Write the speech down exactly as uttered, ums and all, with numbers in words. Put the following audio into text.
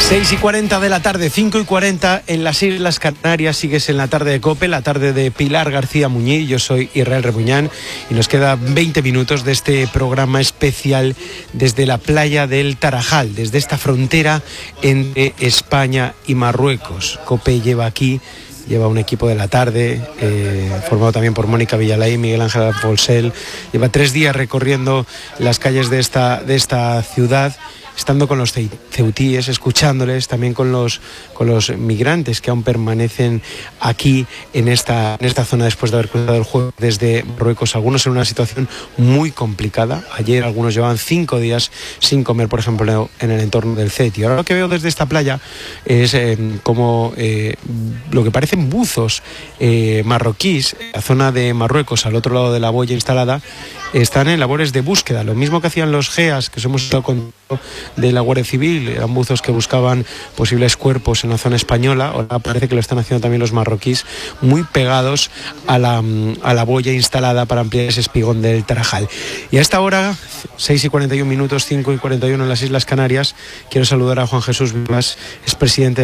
seis y cuarenta de la tarde, cinco y cuarenta en las Islas Canarias. Sigues en la tarde de COPE, la tarde de Pilar García Muñiz. Yo soy Israel Rebuñán y nos queda veinte minutos de este programa especial desde la playa del Tarajal, desde esta frontera entre España y Marruecos. COPE lleva aquí, lleva un equipo de la tarde, eh, formado también por Mónica Villalay y Miguel Ángel Folsel. Lleva tres días recorriendo las calles de esta, de esta ciudad, estando con los ceutíes, escuchándoles, también con los, con los migrantes que aún permanecen aquí en esta, en esta zona después de haber cruzado el juego desde Marruecos, algunos en una situación muy complicada. Ayer algunos llevaban cinco días sin comer, por ejemplo, en el entorno del Ceti. Ahora lo que veo desde esta playa es eh, como eh, lo que parecen buzos eh, marroquíes, la zona de Marruecos, al otro lado de la boya instalada, están en labores de búsqueda, lo mismo que hacían los GEAS, que somos el contacto de la Guardia Civil. Eran buzos que buscaban posibles cuerpos en la zona española. Ahora parece que lo están haciendo también los marroquíes, muy pegados a la, a la boya instalada para ampliar ese espigón del Tarajal. Y a esta hora, seis y cuarenta y un minutos, cinco y cuarenta y uno en las Islas Canarias, quiero saludar a Juan Jesús Vivas, es presidente